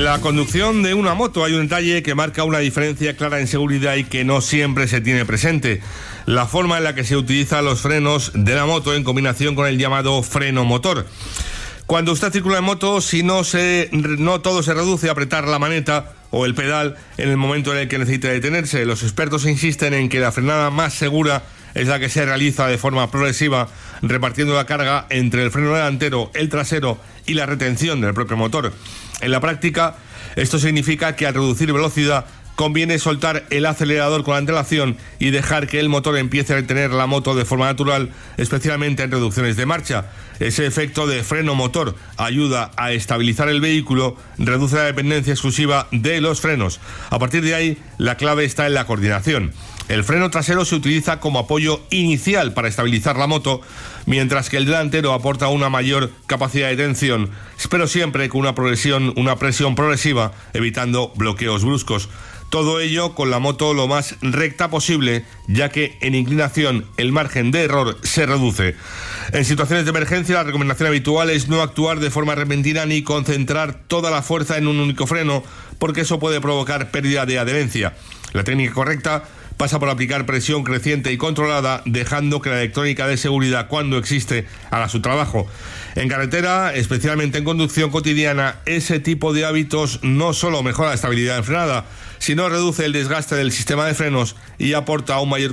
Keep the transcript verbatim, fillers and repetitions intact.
En la conducción de una moto hay un detalle que marca una diferencia clara en seguridad y que no siempre se tiene presente: la forma en la que se utilizan los frenos de la moto en combinación con el llamado freno motor. Cuando usted circula en moto, si no, se, no todo se reduce a apretar la maneta o el pedal en el momento en el que necesite detenerse. Los expertos insisten en que la frenada más segura es la que se realiza de forma progresiva, repartiendo la carga entre el freno delantero, el trasero y la retención del propio motor. En la práctica, esto significa que al reducir velocidad conviene soltar el acelerador con antelación y dejar que el motor empiece a retener la moto de forma natural, especialmente en reducciones de marcha. Ese efecto de freno motor ayuda a estabilizar el vehículo, reduce la dependencia exclusiva de los frenos. A partir de ahí, la clave está en la coordinación. El freno trasero se utiliza como apoyo inicial para estabilizar la moto, mientras que el delantero aporta una mayor capacidad de tensión, pero siempre con una progresión, una presión progresiva, evitando bloqueos bruscos. Todo ello con la moto lo más recta posible, ya que en inclinación el margen de error se reduce. En situaciones de emergencia, la recomendación habitual es no actuar de forma repentina ni concentrar toda la fuerza en un único freno, porque eso puede provocar pérdida de adherencia. La técnica correcta pasa por aplicar presión creciente y controlada, dejando que la electrónica de seguridad, cuando existe, haga su trabajo. En carretera, especialmente en conducción cotidiana, ese tipo de hábitos no solo mejora la estabilidad en frenada, sino reduce el desgaste del sistema de frenos y aporta un mayor